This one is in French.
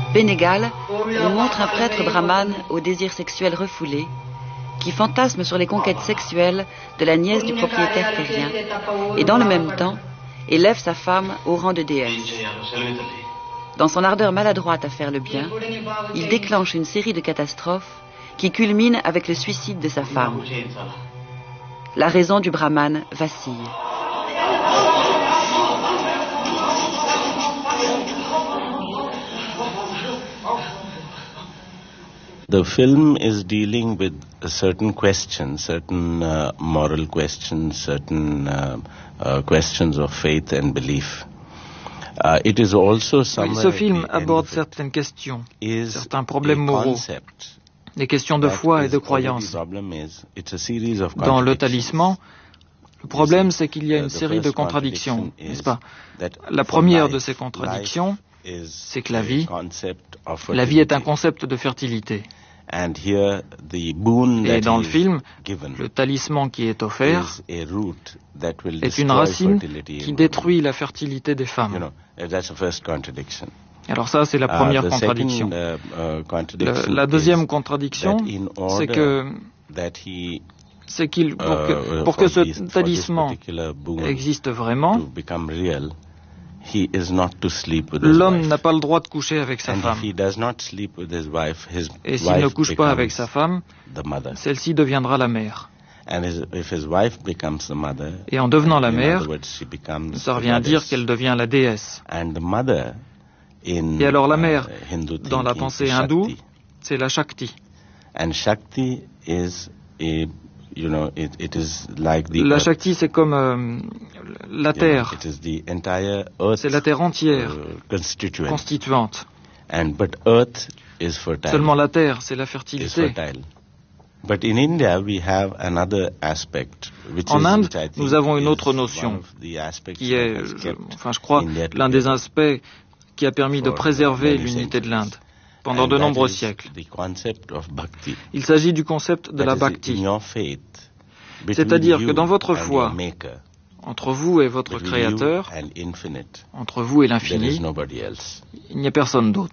Bénégal nous montre un prêtre brahmane au désir sexuel refoulé qui fantasme sur les conquêtes sexuelles de la nièce du propriétaire terrien et dans le même temps élève sa femme au rang de déesse. Dans son ardeur maladroite à faire le bien, il déclenche une série de catastrophes qui culminent avec le suicide de sa femme. La raison du brahmane vacille. The film is dealing with certain questions, certain moral questions, certain questions of faith and belief. It is also Ce film aborde certaines questions, certains problèmes moraux, des questions de foi et de croyance. Dans le talisman, le problème c'est qu'il y a une série de contradictions, n'est-ce pas? La première de ces contradictions, c'est que la vie est un concept de fertilité. Et dans le film, le talisman qui est offert est une racine qui détruit la fertilité des femmes. Alors ça, c'est la première contradiction. La deuxième contradiction, c'est qu'il pour que ce talisman existe vraiment, l'homme n'a pas le droit de coucher avec sa femme. Et s'il ne couche pas avec sa femme, celle-ci deviendra la mère. Et en devenant la mère, ça revient à dire qu'elle devient la déesse. Et alors la mère, dans la pensée hindoue, c'est la Shakti. La Shakti, c'est comme la terre. C'est la terre entière, constituante. Seulement la terre, c'est la fertilité. En Inde, nous avons une autre notion, qui est, je crois, l'un des aspects qui a permis de préserver l'unité de l'Inde pendant de nombreux siècles. Il s'agit du concept de la bhakti. C'est-à-dire que dans votre foi, entre vous et votre Créateur, entre vous et l'infini, il n'y a personne d'autre.